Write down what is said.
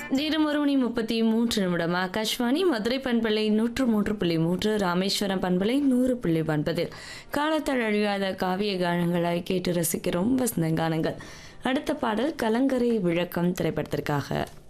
நேரம் 1:33 ஆகாஷ்வாணி மதுரை பண்பலை 103.3 ராமேஸ்வரம் பண்பலை 100.9 காலத்தால் அழியாத காவிய கானங்களாய் கேட்டு ரசிக்கிறோம் வசந்த கானங்கள். அடுத்த பாடல் கலங்கரை விளக்கம் திரைப்படத்திற்காக.